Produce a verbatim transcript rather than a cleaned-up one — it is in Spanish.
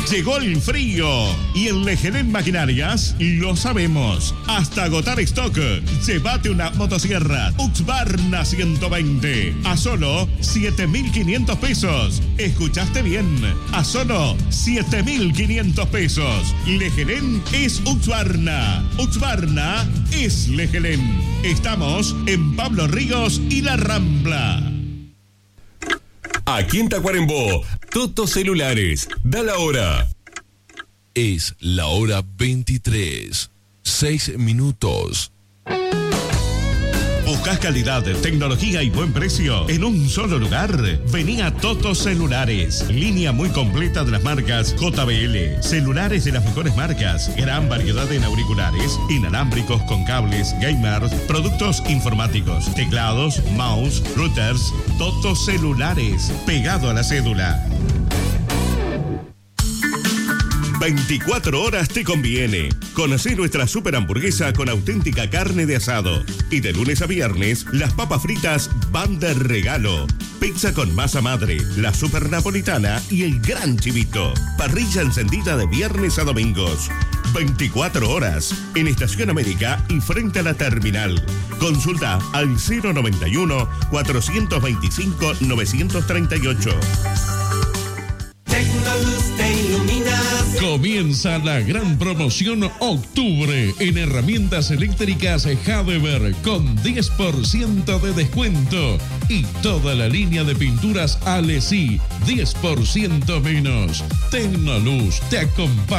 Llegó el frío y en Legelén Maquinarias lo sabemos. Hasta agotar stock, llévate una motosierra Husqvarna ciento veinte a solo siete mil quinientos pesos. ¿Escuchaste bien? A solo siete mil quinientos pesos. Legelén es Husqvarna. Husqvarna es Legelén. Estamos en Pablo Ríos y La Rambla. Aquí en Tacuarembó, Toto Celulares, da la hora. Es la hora veintitrés, seis minutos. ¿Buscas calidad, tecnología y buen precio en un solo lugar? Vení a Toto Celulares. Línea muy completa de las marcas J B L. Celulares de las mejores marcas. Gran variedad en auriculares, inalámbricos con cables, gamers, productos informáticos, teclados, mouse, routers. Toto Celulares. Pegado a la cédula. veinticuatro horas te conviene. Conocé nuestra super hamburguesa con auténtica carne de asado. Y de lunes a viernes, las papas fritas van de regalo. Pizza con masa madre, la super napolitana y el gran chivito. Parrilla encendida de viernes a domingos. veinticuatro horas en Estación América y frente a la terminal. Consulta al cero noventa y uno, cuatrocientos veinticinco, novecientos treinta y ocho. Tecnoluz te ilumina. Comienza la gran promoción Octubre en herramientas eléctricas Hadeber con diez por ciento de descuento y toda la línea de pinturas Alessi diez por ciento menos. Tecnoluz te acompaña.